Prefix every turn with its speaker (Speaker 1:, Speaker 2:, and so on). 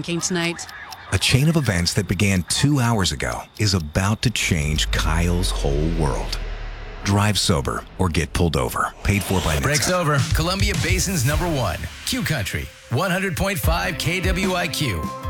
Speaker 1: game tonight.
Speaker 2: A chain of events that began 2 hours ago is about to change Kyle's whole world. Drive sober or get pulled over. Paid for by NHTSA.
Speaker 3: Breaks over. Columbia Basin's #1. Q Country. 100.5 KWIQ.